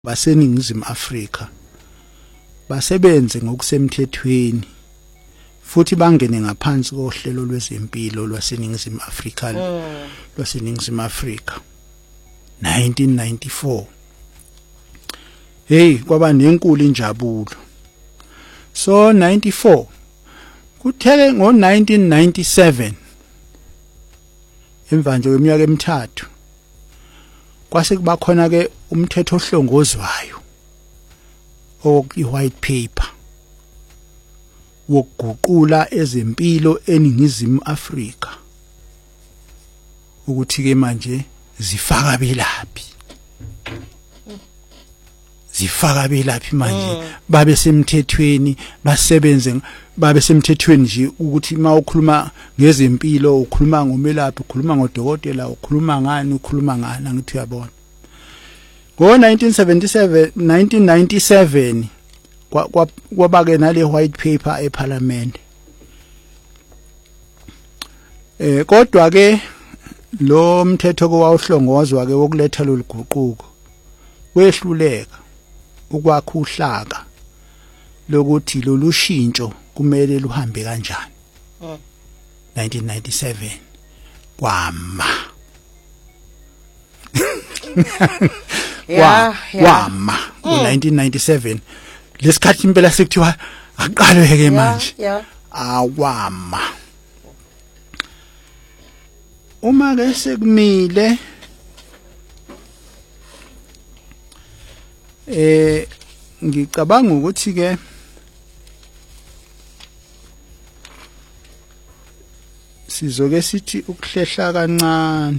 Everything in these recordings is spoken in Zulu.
baseningizimu Afrika basebenze ngokusemthethweni futhi bangene ngaphansi kohlelo lwezempilo lwaseningizimu Afrika lwaseningizimu Afrika 1994. Hey, kwaba nenkulu injabulo. So 94 kuthele ngo1997 emva nje kweminyaka emithathu kwase kuba khona ke umthetho ohlongozwayo i-white paper wokuguqula ezempilo eningizimu Afrika ukuthi ke manje zifaka belaphi manje babe semthethweni basebenze babe semthethweni nje ukuthi mawukhuluma ngezempilo ukhuluma ngomelaphi ukhuluma ngodokotela ukhuluma ngani ngithi uyabona ngo1997 kwaba ke nale white paper eParliament kodwa ke lo mthetho kwawuhlongozwa ke wokuletha loluguquko wehluleka ukwakha uhlaka lokuthi lolu shintsho kumele luhambe kanjani. 1997 kwama kwama 1997 lesikhathi impela sekuthiwa aqaleke manje awama uma ke sekumile ngicabanga ukuthi ke sizoke sithi ukuhlehla kancane.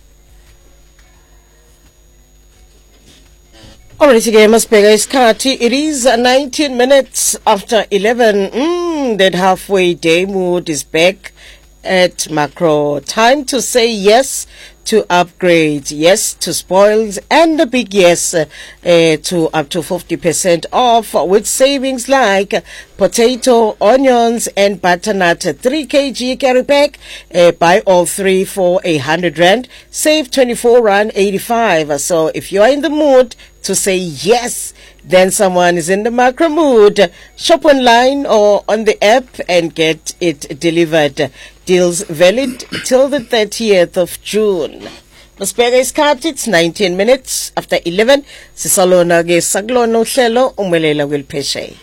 Alright, again, Masbega isikhathi. It is 19 minutes after 11. That halfway day mood is back at Macro. Time to say yes to upgrades, yes to spoils, and a big yes to up to 50% off with savings like potato, onions, and butternut 3 kg carry pack. Buy all 3 for 100 rand. Save 24 rand 85. So if you are in the mood to say yes, then someone is in the Macro mood. Shop online or on the app and get it delivered. Deals valid till the 30th of June. Masbega isikhathi, it's 19 minutes after 11. Sisalona ke sakulona uhlelo umelela kweliphesheya.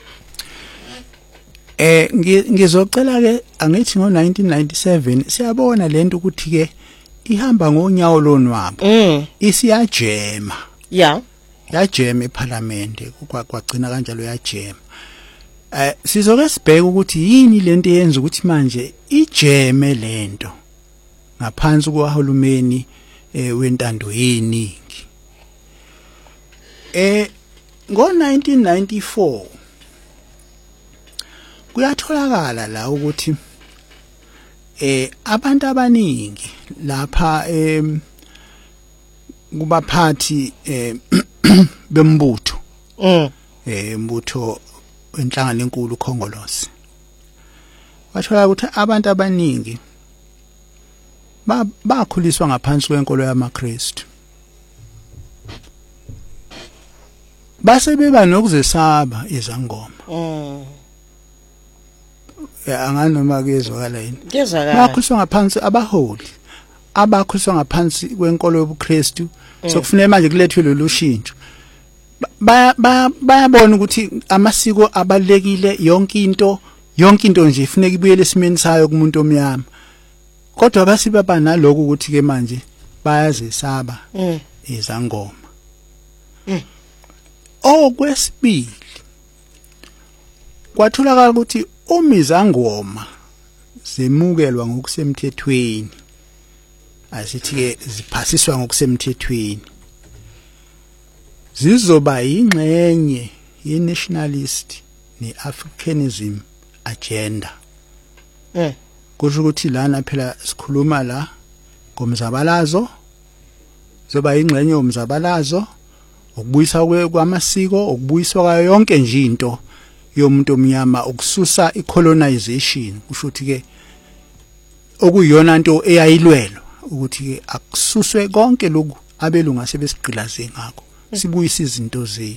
Ngizocela ke angithi ngo1997 siyabona lento ukuthi ke ihamba ngonyawo lonwabo. Isiyajema. Yeah. Yajema eParliament kwagcina kanjalo yajema. Sizoke sibheke ukuthi yini lento yenza ukuthi manje ijeme lento ngaphansi kwahulumeni wentando yeningi. Ngo1994 kuyatholakala la ukuthi abantu abaningi lapha kubaphathi bembutho mbutho wenhlangano enkulu Khongolose wathola ukuthi abantu abaningi bakhuliswa ngaphansi kwenkolo yamaKristu base beba nokuzesaba izangoma anganoma kezwakala yini bakhuliswa ngaphansi abaholi abakhuliswa ngaphansi kwenkolo yobuKristu sokufanele manje kulethwe lolu shintsho bayabona ukuthi amasiko abalekile yonke into nje ifuneka ibuyele esimeni sayo kumuntu omnyama kodwa basiba banaloko ukuthi ke manje bayazisaba izangoma. Okwesibili kwatholakala ukuthi umizangoma zemukelwa ngokusemthethweni asithi ke ziphasiswa ngokusemthethweni zizoba ingxenye ye-nationalist ne-Africanism agenda. Kusho ukuthi lana phela sikhuluma la ngomzabalazo zoba ingxenye yomzabalazo ukubuyisa kwamasiko ukubuyiswa kwayo yonke nje into yomuntu omnyama ukususa i-colonization. Kusho ukuthi ke okuyiyona into eyayilwelwa ukuthi ke akususwe konke lokhu abelungu asebesigqilaze ngakho sibuyise izinto zethu.